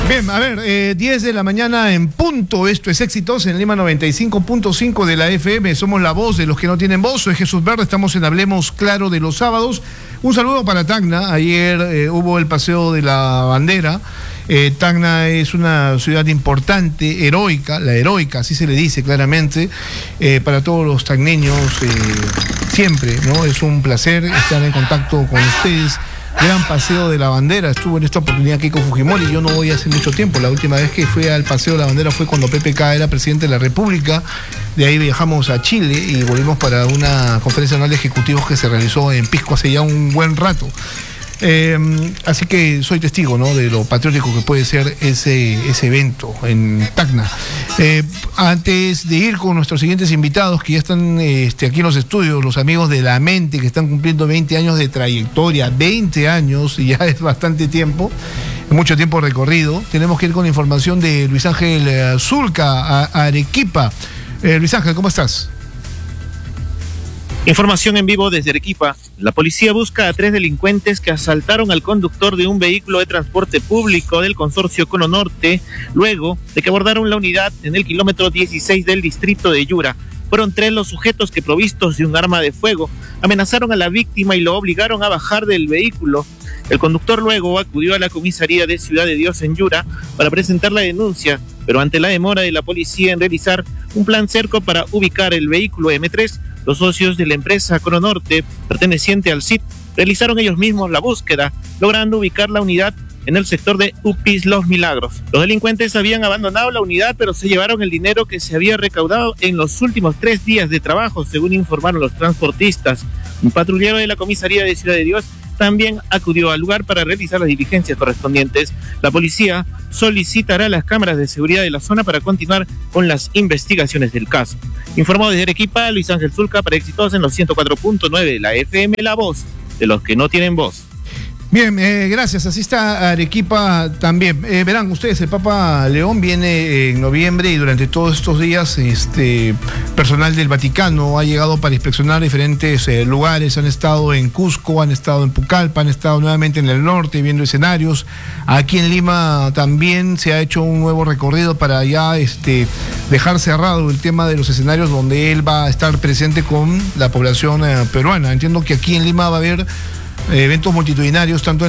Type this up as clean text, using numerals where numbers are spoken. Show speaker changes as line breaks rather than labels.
Bien, a ver, 10 de la mañana en punto, esto es Éxitos en Lima 95.5 de la FM, somos la voz de los que no tienen voz, soy Jesús Verde, estamos en Hablemos Claro de los sábados. Un saludo para Tacna, ayer hubo el paseo de la bandera. Tacna es una ciudad importante, heroica, la heroica, así se le dice claramente, para todos los tacneños, siempre, ¿no? Es un placer estar en contacto con ustedes. Gran paseo de la bandera, estuvo en esta oportunidad Keiko Fujimori, yo no voy hace mucho tiempo, la última vez que fui al paseo de la bandera fue cuando PPK era presidente de la República, de ahí viajamos a Chile y volvimos para una conferencia anual de ejecutivos que se realizó en Pisco hace ya un buen rato. Así que soy testigo, ¿no?, de lo patriótico que puede ser ese evento en Tacna. Antes de ir con nuestros siguientes invitados que ya están aquí en los estudios, los amigos de La Mente, que están cumpliendo 20 años de trayectoria, 20 años, y ya es bastante tiempo, mucho tiempo recorrido. Tenemos que ir con la información de Luis Ángel Zulca, a Arequipa. Luis Ángel, ¿cómo estás?
Información en vivo desde Arequipa. La policía busca a 3 delincuentes que asaltaron al conductor de un vehículo de transporte público del consorcio Cono Norte, luego de que abordaron la unidad en el kilómetro 16 del distrito de Yura. Fueron 3 los sujetos que, provistos de un arma de fuego, amenazaron a la víctima y lo obligaron a bajar del vehículo. El conductor luego acudió a la comisaría de Ciudad de Dios en Yura para presentar la denuncia, pero ante la demora de la policía en realizar un plan cerco para ubicar el vehículo M3, los socios de la empresa Cono Norte, perteneciente al CIT, realizaron ellos mismos la búsqueda, logrando ubicar la unidad en el sector de Upis Los Milagros. Los delincuentes habían abandonado la unidad, pero se llevaron el dinero que se había recaudado en los últimos 3 días de trabajo, según informaron los transportistas. Un patrullero de la comisaría de Ciudad de Dios también acudió al lugar para realizar las diligencias correspondientes. La policía solicitará las cámaras de seguridad de la zona para continuar con las investigaciones del caso. Informó desde Arequipa, Luis Ángel Zulca, para Éxitos en los 104.9 de la FM, la voz de los que no tienen voz.
Bien, gracias. Así está Arequipa también. Verán ustedes, el Papa León viene en noviembre y durante todos estos días personal del Vaticano ha llegado para inspeccionar diferentes lugares. Han estado en Cusco, han estado en Pucallpa, han estado nuevamente en el norte viendo escenarios. Aquí en Lima también se ha hecho un nuevo recorrido para ya dejar cerrado el tema de los escenarios donde él va a estar presente con la población peruana. Entiendo que aquí en Lima va a haber eventos multitudinarios, tanto en